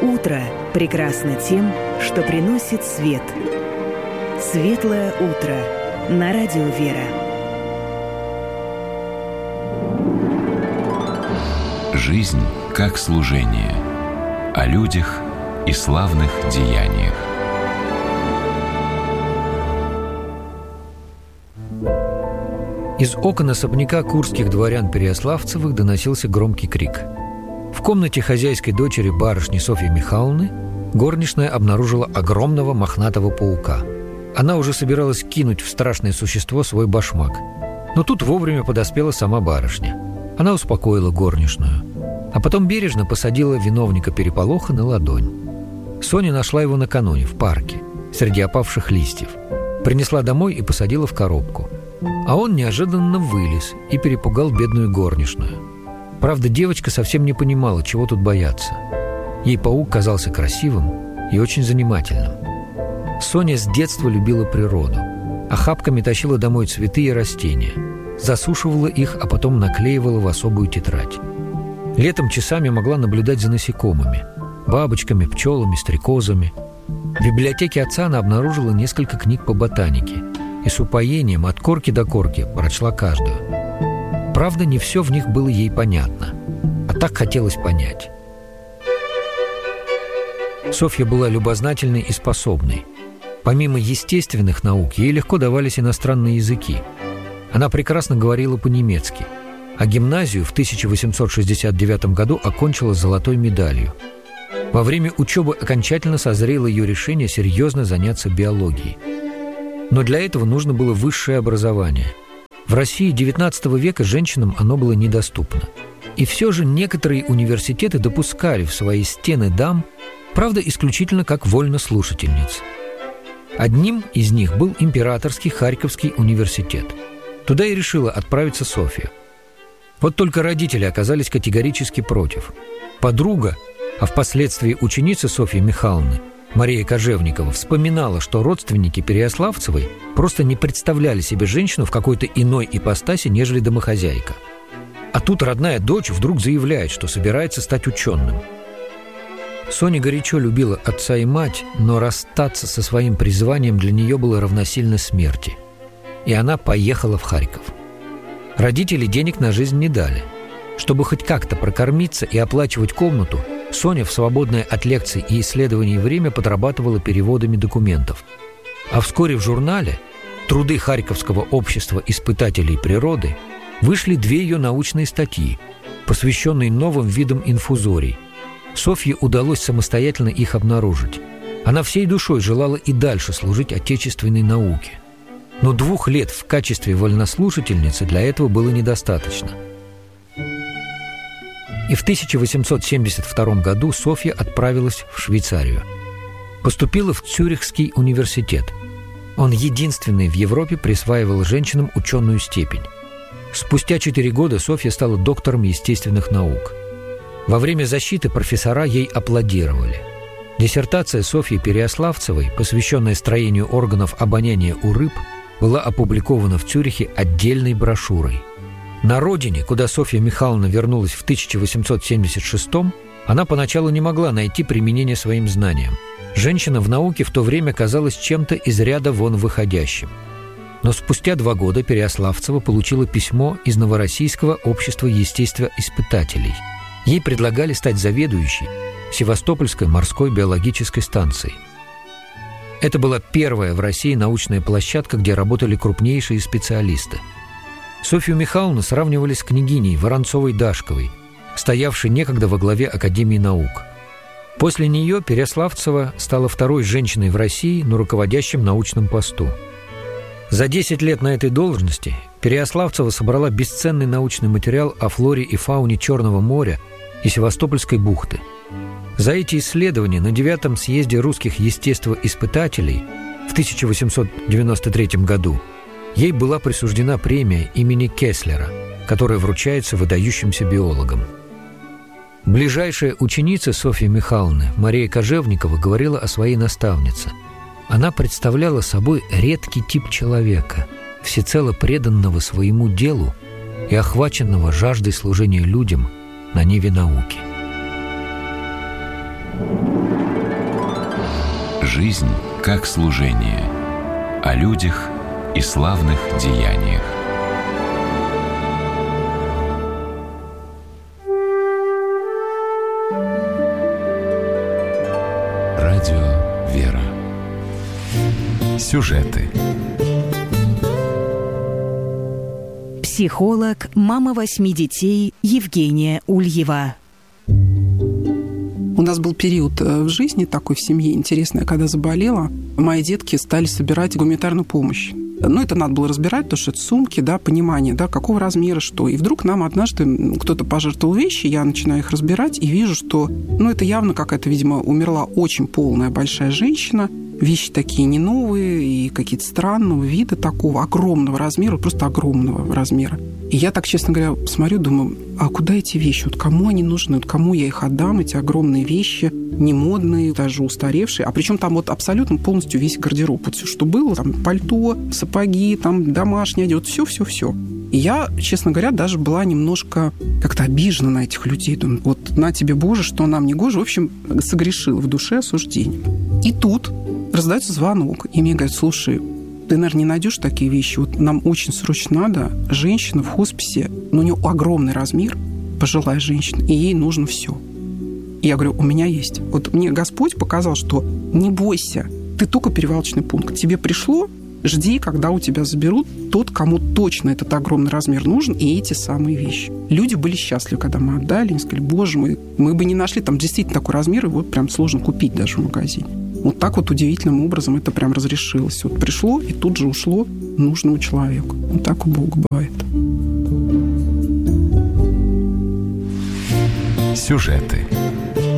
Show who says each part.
Speaker 1: Утро прекрасно тем, что приносит свет. Светлое утро на радио «Вера».
Speaker 2: Жизнь как служение. О людях и славных деяниях.
Speaker 3: Из окон особняка курских дворян Переяславцевых доносился громкий крик. В комнате хозяйской дочери барышни Софьи Михайловны горничная обнаружила огромного мохнатого паука. Она уже собиралась кинуть в страшное существо свой башмак. Но тут вовремя подоспела сама барышня. Она успокоила горничную, а потом бережно посадила виновника переполоха на ладонь. Соня нашла его накануне в парке, среди опавших листьев. Принесла домой и посадила в коробку. А он неожиданно вылез и перепугал бедную горничную. Правда, девочка совсем не понимала, чего тут бояться. Ей паук казался красивым и очень занимательным. Соня с детства любила природу. Охапками тащила домой цветы и растения. Засушивала их, а потом наклеивала в особую тетрадь. Летом часами могла наблюдать за насекомыми – бабочками, пчелами, стрекозами. В библиотеке отца она обнаружила несколько книг по ботанике и с упоением от корки до корки прочла каждую. Правда, не все в них было ей понятно, а так хотелось понять. Софья была любознательной и способной. Помимо естественных наук, ей легко давались иностранные языки. Она прекрасно говорила по-немецки, а гимназию в 1869 году окончила золотой медалью. Во время учебы окончательно созрело ее решение серьезно заняться биологией. Но для этого нужно было высшее образование. В России XIX века женщинам оно было недоступно. И все же некоторые университеты допускали в свои стены дам, правда, исключительно как вольнослушательниц. Одним из них был Императорский Харьковский университет. Туда и решила отправиться Софья. Вот только родители оказались категорически против. Подруга, а впоследствии ученица Софьи Михайловны, Мария Кожевникова, вспоминала, что родственники Переяславцевой просто не представляли себе женщину в какой-то иной ипостаси, нежели домохозяйка. А тут родная дочь вдруг заявляет, что собирается стать ученым. Соня горячо любила отца и мать, но расстаться со своим призванием для нее было равносильно смерти. И она поехала в Харьков. Родители денег на жизнь не дали. Чтобы хоть как-то прокормиться и оплачивать комнату, Соня в свободное от лекций и исследований время подрабатывала переводами документов. А вскоре в журнале «Труды Харьковского общества испытателей природы» вышли 2 ее научные статьи, посвященные новым видам инфузорий. Софье удалось самостоятельно их обнаружить. Она всей душой желала и дальше служить отечественной науке. Но 2 лет в качестве вольнослушательницы для этого было недостаточно. И в 1872 году Софья отправилась в Швейцарию. Поступила в Цюрихский университет. Он единственный в Европе присваивал женщинам ученую степень. Спустя 4 года Софья стала доктором естественных наук. Во время защиты профессора ей аплодировали. Диссертация Софьи Переяславцевой, посвященная строению органов обоняния у рыб, была опубликована в Цюрихе отдельной брошюрой. На родине, куда Софья Михайловна вернулась в 1876-м, она поначалу не могла найти применение своим знаниям. Женщина в науке в то время казалась чем-то из ряда вон выходящим. Но спустя 2 года Переяславцева получила письмо из Новороссийского общества естествоиспытателей. Ей предлагали стать заведующей Севастопольской морской биологической станцией. Это была первая в России научная площадка, где работали крупнейшие специалисты. Софью Михайловну сравнивали с княгиней Воронцовой-Дашковой, стоявшей некогда во главе Академии наук. После нее Переяславцева стала второй женщиной в России на руководящем научном посту. За 10 лет на этой должности Переяславцева собрала бесценный научный материал о флоре и фауне Черного моря и Севастопольской бухты. За эти исследования на 9-м съезде русских естествоиспытателей в 1893 году ей была присуждена премия имени Кеслера, которая вручается выдающимся биологам. Ближайшая ученица Софьи Михайловны, Мария Кожевникова, говорила о своей наставнице. Она представляла собой редкий тип человека, всецело преданного своему делу и охваченного жаждой служения людям на ниве науки.
Speaker 2: Жизнь как служение. О людях и славных деяниях. Радио «Вера». Сюжеты.
Speaker 1: Психолог, мама 8 детей Евгения Ульева.
Speaker 4: У нас был период в жизни такой в семье интересный, когда заболела, мои детки стали собирать гуманитарную помощь. Это надо было разбирать, потому что это сумки, понимание, какого размера что. И вдруг нам однажды кто-то пожертвовал вещи, я начинаю их разбирать и вижу, что, это явно какая-то, видимо, умерла очень полная большая женщина. Вещи такие не новые и какие-то странного вида такого, огромного размера, просто огромного размера. И я так, честно говоря, смотрю, думаю, а куда эти вещи? Кому они нужны? Кому я их отдам, эти огромные вещи, не модные, даже устаревшие? А причем там абсолютно полностью весь гардероб. Все, что было, там пальто, сапоги, там домашняя одежда, все. И я, честно говоря, даже была немножко как-то обижена на этих людей. Думаю, на тебе, Боже, что нам не гоже. В общем, согрешила в душе осуждением. И тут раздается звонок, и мне говорят, слушай, ты, наверное, не найдешь такие вещи. Нам очень срочно надо. Женщина в хосписе, у нее огромный размер, пожилая женщина, и ей нужно все. И я говорю, у меня есть. Мне Господь показал, что не бойся, ты только перевалочный пункт. Тебе пришло, жди, когда у тебя заберут тот, кому точно этот огромный размер нужен, и эти самые вещи. Люди были счастливы, когда мы отдали, они сказали, Боже мой, мы бы не нашли там действительно такой размер, и прям сложно купить даже в магазине. Так удивительным образом это прям разрешилось. Пришло и тут же ушло нужному человеку. Так у Бога бывает.
Speaker 2: Сюжеты.